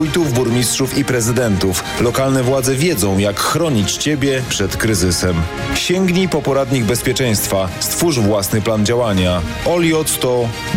wójtów, burmistrzów i prezydentów. Lokalne władze wiedzą, jak chronić Ciebie przed kryzysem. Sięgnij po poradnik bezpieczeństwa. Stwórz własny plan działania. OLIOT to